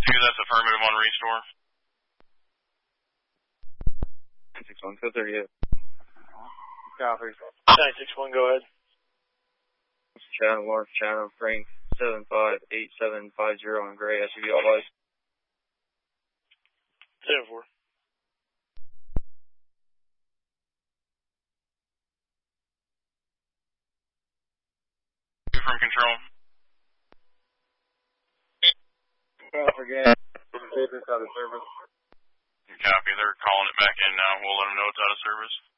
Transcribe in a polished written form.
that's affirmative on restore. 961, code 38. Copy. 961, go ahead. Chatham, Lawrence Chatham, Frank 758750 on gray SUV all lights. 74. From control. Again, papers out of service. Copy, they're calling it back in now. We'll let them know it's out of service.